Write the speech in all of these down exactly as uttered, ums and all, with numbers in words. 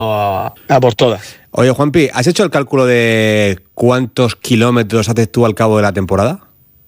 a, a por todas. Oye, Juanpi, ¿has hecho el cálculo de cuántos kilómetros haces tú al cabo de la temporada?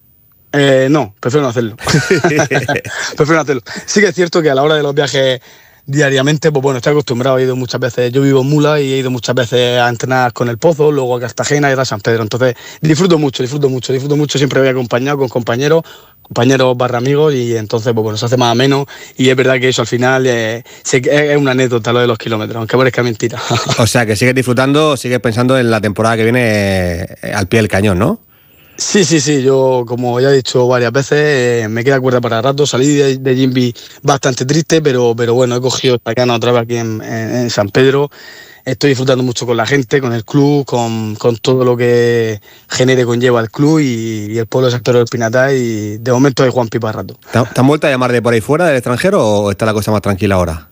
Eh, no, prefiero no hacerlo. prefiero no hacerlo. Sí que es cierto que a la hora de los viajes diariamente, pues bueno, estoy acostumbrado, he ido muchas veces, yo vivo en Mula y he ido muchas veces a entrenar con el Pozo, luego a Cartagena y ahora a San Pedro, entonces disfruto mucho, disfruto mucho, disfruto mucho, siempre voy acompañado con compañeros, compañeros barra amigos y entonces pues bueno, se hace más ameno y es verdad que eso al final eh, es una anécdota lo de los kilómetros, aunque parezca mentira. O sea, que sigues disfrutando, sigues pensando en la temporada que viene eh, al pie del cañón, ¿no? Sí, sí, sí, yo como ya he dicho varias veces, eh, me queda cuerda para rato, salí de, de Jimby bastante triste, pero, pero bueno, he cogido esta cana otra vez aquí en, en, en San Pedro, estoy disfrutando mucho con la gente, con el club, con, con todo lo que genere conlleva el club y, y el pueblo de San Pedro del Pinatar y de momento hay Juanpi para rato. ¿Te han vuelto a llamar de por ahí fuera, del extranjero, o está la cosa más tranquila ahora?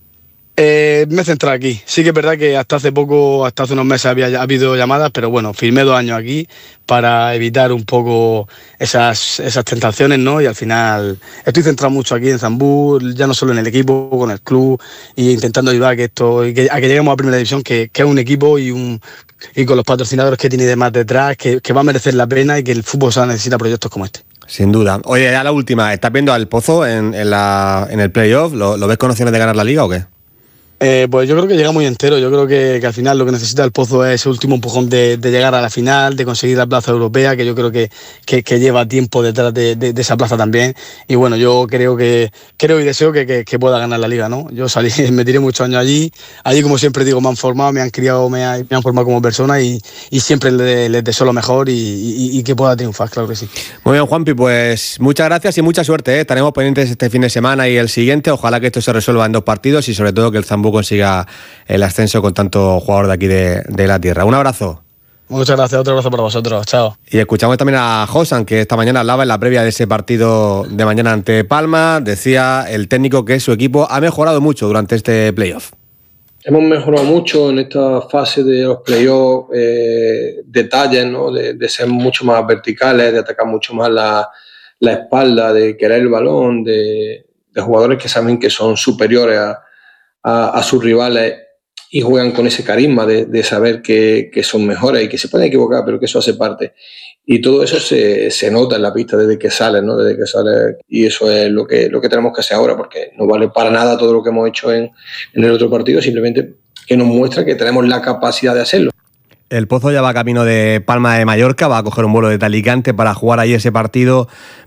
Eh, me he centrado aquí. Sí que es verdad que hasta hace poco, hasta hace unos meses había ha habido llamadas, pero bueno, firmé dos años aquí para evitar un poco esas, esas tentaciones, ¿no? Y al final estoy centrado mucho aquí en Zambú, ya no solo en el equipo, con el club, e intentando ayudar a que esto, y que, a que lleguemos a Primera División, que, que es un equipo y un y con los patrocinadores que tiene demás detrás, que, que va a merecer la pena y que el fútbol sala necesita proyectos como este. Sin duda. Oye, ya la última, ¿estás viendo al Pozo en, en, la, en el playoff? ¿Lo, ¿Lo ves con opciones de ganar la Liga o qué? Eh, pues yo creo que llega muy entero, yo creo que, que al final lo que necesita el Pozo es ese último empujón de, de llegar a la final, de conseguir la plaza europea, que yo creo que, que, que lleva tiempo detrás de, de, de esa plaza también, y bueno, yo creo que creo y deseo que, que, que pueda ganar la Liga, ¿no? Yo salí, me tiré muchos años allí, allí como siempre digo, me han formado, me han criado, me, ha, me han formado como persona y, y siempre les, les deseo lo mejor y, y, y que pueda triunfar, claro que sí. Muy bien, Juanpi, pues muchas gracias y mucha suerte, ¿eh? Estaremos pendientes este fin de semana y el siguiente, ojalá que esto se resuelva en dos partidos y sobre todo que el Zambú consiga el ascenso con tanto jugador de aquí de, de la tierra. Un abrazo. Muchas gracias, otro abrazo para vosotros, chao. Y escuchamos también a Josan, que esta mañana hablaba en la previa de ese partido de mañana ante Palma. Decía el técnico que su equipo ha mejorado mucho durante este playoff. Hemos mejorado mucho en esta fase de los playoffs, eh, detalles, ¿no? de, de ser mucho más verticales, de atacar mucho más la, la espalda, de querer el balón, de, de jugadores que saben que son superiores a A, a sus rivales y juegan con ese carisma de, de saber que, que son mejores y que se pueden equivocar, pero que eso hace parte. Y todo eso se, se nota en la pista desde que sale, ¿no? Desde que sale, y eso es lo que, lo que tenemos que hacer ahora, porque no vale para nada todo lo que hemos hecho en, en el otro partido, simplemente que nos muestra que tenemos la capacidad de hacerlo. El Pozo ya va camino de Palma de Mallorca, va a coger un vuelo de Alicante para jugar ahí ese partido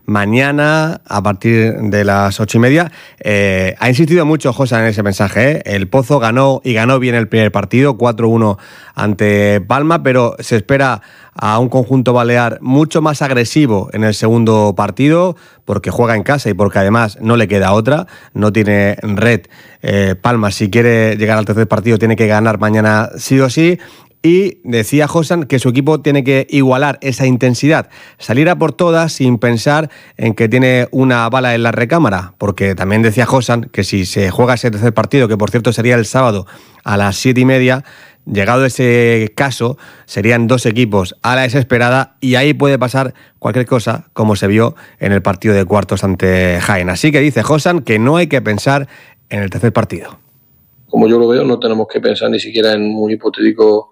mañana a partir de las ocho y media. Eh, ha insistido mucho José en ese mensaje, ¿eh? El Pozo ganó y ganó bien el primer partido, cuatro uno ante Palma, pero se espera a un conjunto balear mucho más agresivo en el segundo partido, porque juega en casa y porque además no le queda otra, no tiene red. Eh, Palma, si quiere llegar al tercer partido, tiene que ganar mañana sí o sí. Y decía Josan que su equipo tiene que igualar esa intensidad, salir a por todas sin pensar en que tiene una bala en la recámara, porque también decía Josan que si se juega ese tercer partido, que por cierto sería el sábado a las siete y media, llegado ese caso, serían dos equipos a la desesperada y ahí puede pasar cualquier cosa, como se vio en el partido de cuartos ante Jaén. Así que dice Josan que no hay que pensar en el tercer partido. Como yo lo veo, no tenemos que pensar ni siquiera en un hipotético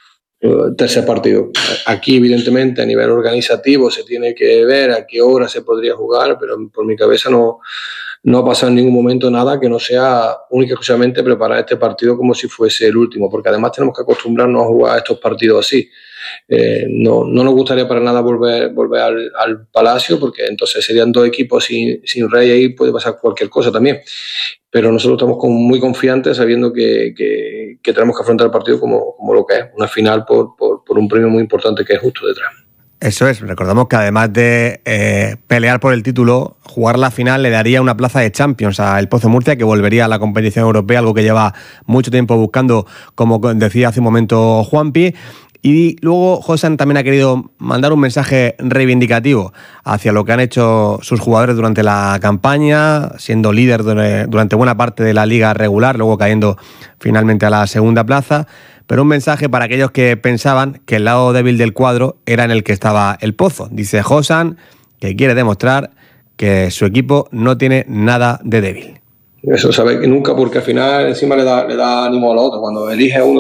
tercer partido. Aquí, evidentemente, a nivel organizativo se tiene que ver a qué hora se podría jugar, pero por mi cabeza no, no ha pasado en ningún momento nada que no sea única y exclusivamente preparar este partido como si fuese el último, porque además tenemos que acostumbrarnos a jugar estos partidos así. Eh, no, no nos gustaría para nada volver, volver al, al Palacio, porque entonces serían dos equipos sin, sin rey, ahí puede pasar cualquier cosa también. Pero nosotros estamos muy confiantes sabiendo que, que, que tenemos que afrontar el partido como, como lo que es, una final por, por, por un premio muy importante que es justo detrás. Eso es, recordamos que además de eh, pelear por el título, jugar la final le daría una plaza de Champions al Pozo Murcia, que volvería a la competición europea, algo que lleva mucho tiempo buscando, como decía hace un momento Juanpi. Y luego Josan también ha querido mandar un mensaje reivindicativo hacia lo que han hecho sus jugadores durante la campaña, siendo líder durante buena parte de la liga regular, luego cayendo finalmente a la segunda plaza, pero un mensaje para aquellos que pensaban que el lado débil del cuadro era en el que estaba el Pozo. Dice Josan que quiere demostrar que su equipo no tiene nada de débil. Eso, saber que nunca, porque al final encima le da, le da ánimo a los otros. Cuando elige uno